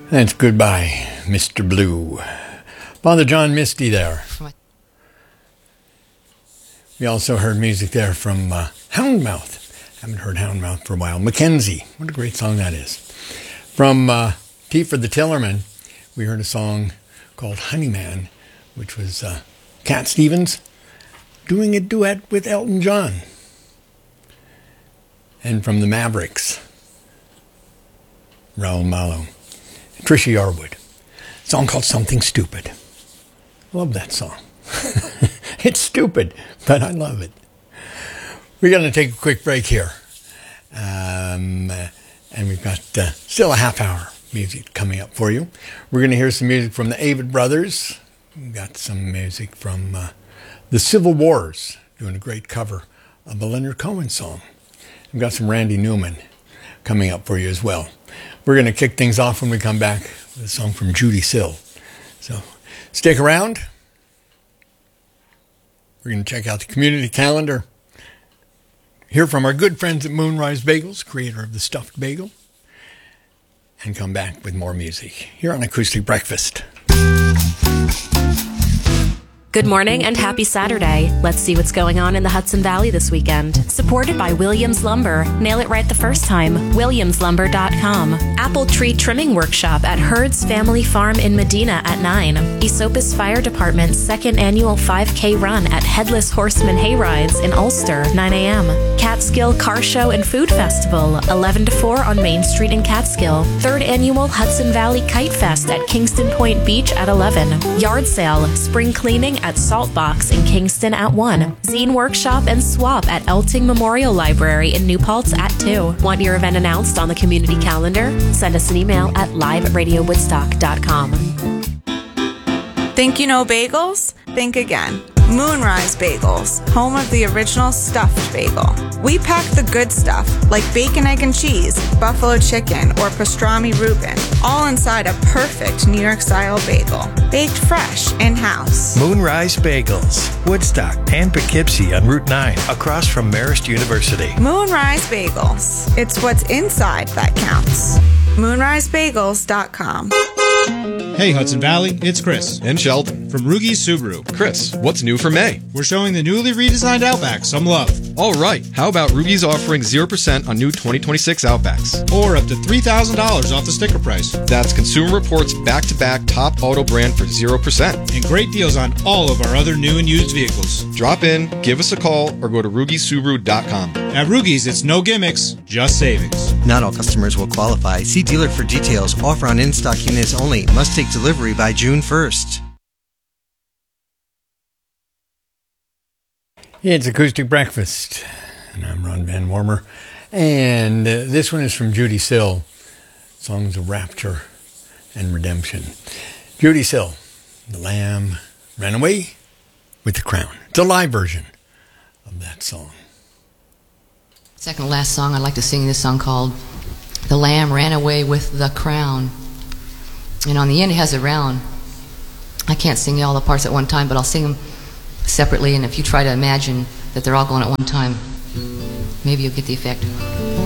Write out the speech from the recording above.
That's Goodbye, Mr. Blue. Father John Misty there. We also heard music there from Houndmouth. Haven't heard Houndmouth for a while. Mackenzie. What a great song that is. From T for the Tillerman, we heard a song called Honeyman, which was Cat Stevens doing a duet with Elton John. And from the Mavericks, Raoul Malo. Trisha Yarwood. A song called Something Stupid. Love that song. It's stupid, but I love it. We're going to take a quick break here. And we've got still a half hour music coming up for you. We're going to hear some music from the Avett Brothers. We've got some music from the Civil Wars, doing a great cover of a Leonard Cohen song. We've got some Randy Newman coming up for you as well. We're going to kick things off when we come back with a song from Judy Sill. So stick around. We're going to check out the community calendar. Hear from our good friends at Moonrise Bagels, creator of the stuffed bagel. And come back with more music here on Acoustic Breakfast. Good morning and happy Saturday. Let's see what's going on in the Hudson Valley this weekend. Supported by Williams Lumber. Nail it right the first time. WilliamsLumber.com. Apple Tree Trimming Workshop at Hurd's Family Farm in Medina at 9. Esopus Fire Department's second annual 5K run at Headless Horseman Hayrides in Ulster, 9 a.m. Catskill Car Show and Food Festival, 11 to 4 on Main Street in Catskill. Third annual Hudson Valley Kite Fest at Kingston Point Beach at 11. Yard sale, spring cleaning at Saltbox in Kingston at 1. Zine Workshop and Swap at Elting Memorial Library in New Paltz at 2. Want your event announced on the community calendar? Send us an email at live@radiowoodstock.com. Think you know bagels? Think again. Moonrise Bagels, home of the original stuffed bagel. We pack the good stuff, like bacon, egg, and cheese, buffalo chicken, or pastrami Reuben, all inside a perfect New York-style bagel. Baked fresh, in-house. Moonrise Bagels, Woodstock and Poughkeepsie on Route 9, across from Marist University. Moonrise Bagels. It's what's inside that counts. MoonriseBagels.com. Hey Hudson Valley, it's Chris. And Sheldon. From Rugi's Subaru. Chris, what's new for May? We're showing the newly redesigned Outback some love. All right, how about Rugi's offering 0% on new 2026 Outbacks? Or up to $3,000 off the sticker price. That's Consumer Reports back-to-back top auto brand for 0%. And great deals on all of our other new and used vehicles. Drop in, give us a call, or go to RugiSubaru.com. At Rugi's, it's no gimmicks, just savings. Not all customers will qualify. See dealer for details. Offer on in-stock units only. Must take delivery by June 1st. It's Acoustic Breakfast, and I'm Ron Van Warmer. And this one is from Judy Sill, songs of rapture and redemption. Judy Sill, The Lamb Ran Away with the Crown. It's a live version of that song. Second to last song, I'd like to sing this song called The Lamb Ran Away with the Crown. And on the end it has a round. I can't sing all the parts at one time, but I'll sing them separately, and if you try to imagine that they're all going at one time, maybe you'll get the effect.